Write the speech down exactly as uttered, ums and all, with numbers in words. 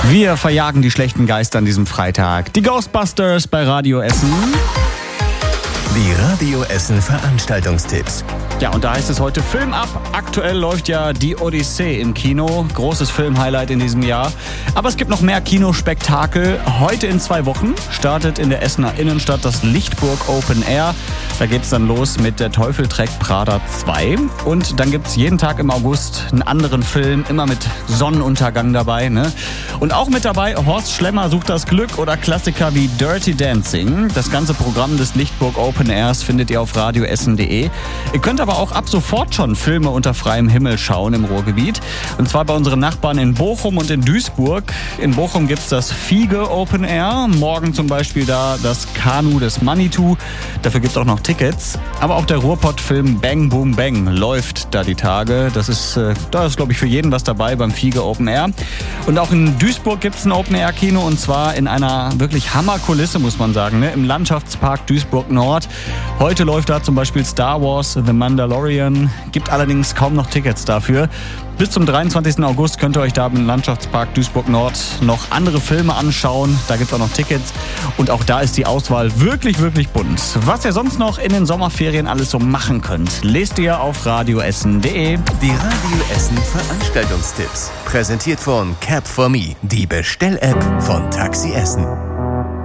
Wir verjagen die schlechten Geister an diesem Freitag. Die Ghostbusters bei Radio Essen. Die Radio Essen Veranstaltungstipps. Ja, und da heißt es heute Film ab. Aktuell läuft ja die Odyssee im Kino. Großes Filmhighlight in diesem Jahr. Aber es gibt noch mehr Kinospektakel. Heute in zwei Wochen startet in der Essener Innenstadt das Lichtburg Open Air. Da geht's dann los mit Der Teufel trägt Prada zwei. Und dann gibt's jeden Tag im August einen anderen Film, immer mit Sonnenuntergang dabei, ne? Und auch mit dabei Horst Schlemmer sucht das Glück oder Klassiker wie Dirty Dancing. Das ganze Programm des Lichtburg Open Airs findet ihr auf radioessen punkt de. Ihr könnt aber auch ab sofort schon Filme unter freiem Himmel schauen im Ruhrgebiet. Und zwar bei unseren Nachbarn in Bochum und in Duisburg. In Bochum gibt's das Fiege Open Air. Morgen zum Beispiel da das Kanu des Manitou. Dafür gibt's auch noch Tickets. Aber auch der Ruhrpott-Film Bang Boom Bang läuft da die Tage. Das ist, äh, da ist, glaube ich, für jeden was dabei beim Fiege Open Air. Und auch in Duisburg gibt's ein Open Air Kino und zwar in einer wirklich Hammerkulisse, muss man sagen, ne? Im Landschaftspark Duisburg Nord. Heute läuft da zum Beispiel Star Wars The Mandalorian. Gibt allerdings kaum noch Tickets dafür. Bis zum dreiundzwanzigsten August könnt ihr euch da im Landschaftspark Duisburg Nord noch andere Filme anschauen. Da gibt es auch noch Tickets. Und auch da ist die Auswahl wirklich, wirklich bunt. Was ihr sonst noch in den Sommerferien alles so machen könnt, lest ihr auf radioessen punkt de. Die Radio Essen Veranstaltungstipps. Präsentiert von Cap for Me, die Bestell-App von Taxi Essen.